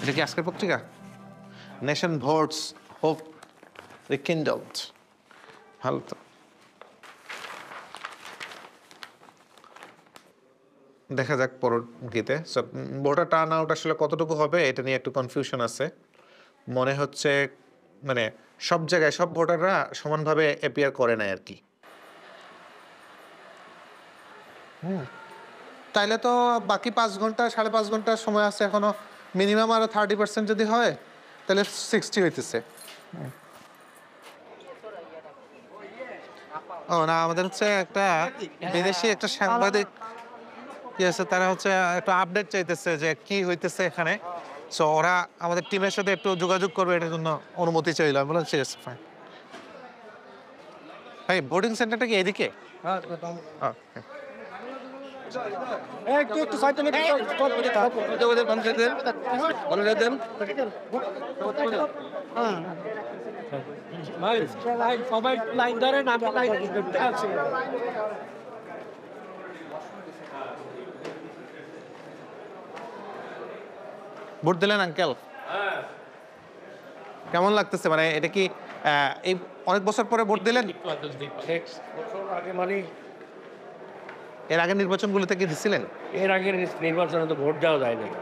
এটা কি আজকের পত্রিকা? Nation votes hope রিকিন্ডলড। ভালো তো। দেখা যাক পরবর্তীতে ভোটার টার্ন আউট আসলে কতটুকু হবে এটা নিয়ে একটু কনফিউশন আছে। মনে হচ্ছে মানে সব জায়গায় সব ভোটাররা সমানভাবে অ্যাপিয়ার করে না আর কি। তাইলে তো বাকি 5 ঘন্টা 5.5 ঘন্টা সময় আছে এখনো। মিনিমাম আরো 30% যদি হয় তাহলে 60 হইতেছে। ও না, আমাদের হচ্ছে একটা বিদেশি একটা সাংবাদিক কি আছে, তারা হচ্ছে একটু আপডেট চাইতেছে যে কি হইতেছে এখানে। সো ওরা আমাদের টিমের সাথে একটু যোগাযোগ করবে, এটার জন্য অনুমতি চাইলাম। বললাম ঠিক আছে, ফাইন। ভাই বোর্ডিং সেন্টারটা কি এদিকে? Okay. একটু সাইড থেকে সবাই লাইন ধরেন, আমি লাইন আছি। ভোট দিলেন আঙ্কেল? কেমন লাগতেছে? মানে এটা কি এই অনেক বছর পরে ভোট দিলেন? আগে মানে এর আগের নির্বাচনগুলোতে কি দিছিলেন? এর আগের নির্বাচনে তো ভোট দেওয়া যায় না।